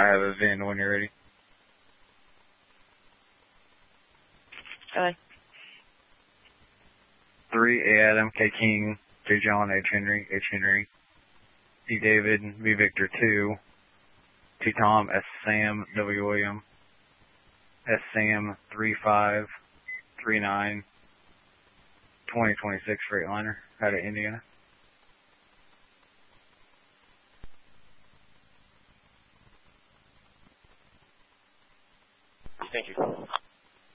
I have a VIN when you're ready. Okay. 3 A Adam K King, J John H Henry, D David V Victor 2, T Tom S Sam W William, S Sam 3539, 2026 Freightliner out of Indiana. Thank you.